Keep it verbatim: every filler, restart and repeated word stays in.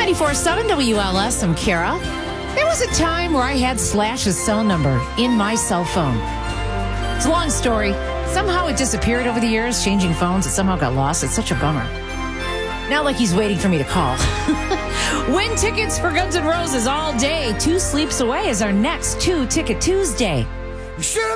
ninety-four point seven W L S, I'm Kara. There was a time where I had Slash's cell number in my cell phone. It's a long story. Somehow it disappeared over the years, changing phones. It somehow got lost. It's such a bummer. Not like he's waiting for me to call. Win tickets for Guns N' Roses all day. Two Sleeps Away is our next Two Ticket Tuesday. You should have